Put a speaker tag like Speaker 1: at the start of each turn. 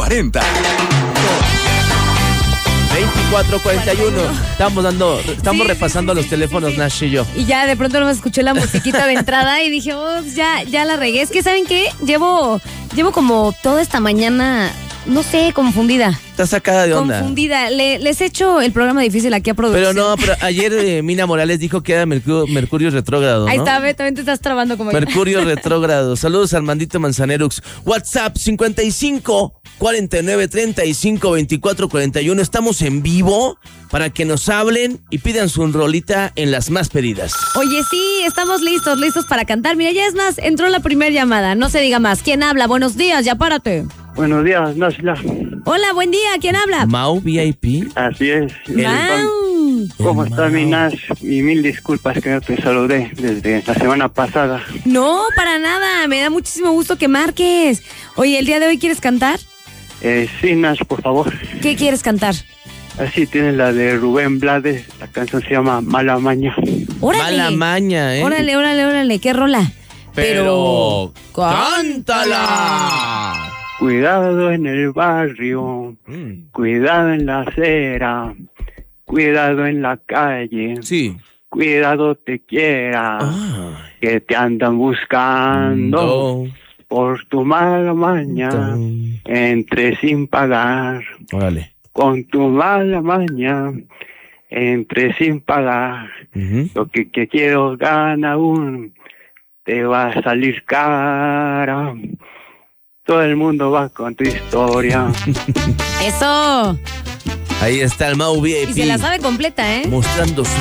Speaker 1: 40.
Speaker 2: 2441. Estamos repasando los teléfonos, Nash y yo.
Speaker 3: Y ya de pronto no me escuché la musiquita de entrada y dije, ya la regué. Es que, ¿saben qué? Llevo como toda esta mañana, no sé, confundida.
Speaker 2: Estás sacada de onda.
Speaker 3: Confundida. Les he hecho el programa difícil aquí a producción.
Speaker 2: Pero ayer Mina Morales dijo que era Mercurio retrógrado, ¿no?
Speaker 3: Ahí está, también te estás trabando como
Speaker 2: Mercurio retrógrado. Saludos a Armandito Manzanerux. WhatsApp 55 49 35 24 41. Estamos en vivo para que nos hablen y pidan su rolita en las más pedidas.
Speaker 3: Oye, sí, estamos listos para cantar. Mira, ya es más, entró la primera llamada. No se diga más. ¿Quién habla? Buenos días, ya párate.
Speaker 4: Buenos días, Nashla.
Speaker 3: Hola, buen día. ¿Quién habla?
Speaker 2: Mau VIP.
Speaker 4: Así es.
Speaker 3: Mau.
Speaker 4: ¿Cómo está mi Nash? Y mil disculpas que no te saludé desde la semana pasada.
Speaker 3: No, para nada. Me da muchísimo gusto que marques. Oye, ¿el día de hoy quieres cantar?
Speaker 4: Sí, Nash, por favor.
Speaker 3: ¿Qué quieres cantar?
Speaker 4: Así tienes la de Rubén Blades. La canción se llama Mala Maña.
Speaker 3: ¡Órale!
Speaker 2: Mala maña, ¿eh?
Speaker 3: Órale. ¿Qué rola?
Speaker 2: Pero ¡cántala!
Speaker 4: Cuidado en el barrio, cuidado en la acera, cuidado en la calle,
Speaker 2: Sí.
Speaker 4: cuidado te quiera, que te andan buscando por tu mala maña, entre sin pagar.
Speaker 2: Órale.
Speaker 4: Con tu mala maña, entre sin pagar. Lo que quiero gana aún, te va a salir cara. Todo el mundo va con tu historia.
Speaker 3: ¡Eso!
Speaker 2: Ahí está el Mau VIP.
Speaker 3: Y se la sabe completa, ¿eh?
Speaker 2: Mostrando su